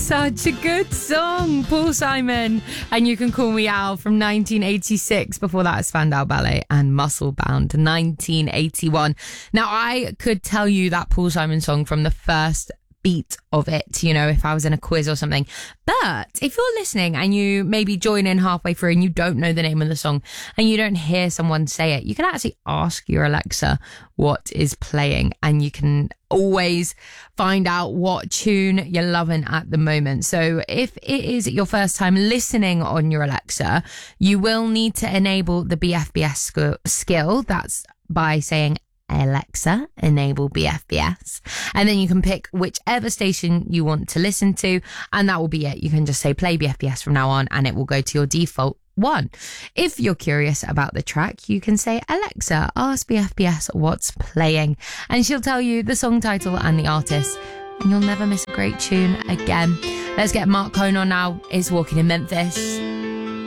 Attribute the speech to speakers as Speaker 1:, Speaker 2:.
Speaker 1: Such a good song, Paul Simon. And You Can Call Me Al from 1986. Before that, Spandau Ballet and Muscle Bound, 1981. Now, I could tell you that Paul Simon song from the first beat of it, you know, if I was in a quiz or something. But if you're listening and you maybe join in halfway through and you don't know the name of the song and you don't hear someone say it, you can actually ask your Alexa what is playing, and you can always find out what tune you're loving at the moment. So if it is your first time listening on your Alexa, you will need to enable the BFBS skill. That's by saying, Alexa, enable BFBS, and then you can pick whichever station you want to listen to, and that will be it. You can just say play BFBS from now on and it will go to your default one. If you're curious about the track, you can say, Alexa, ask BFBS what's playing, and she'll tell you the song title and the artist, and you'll never miss a great tune again. Let's get Mark Cohn on now. It's Walking in Memphis.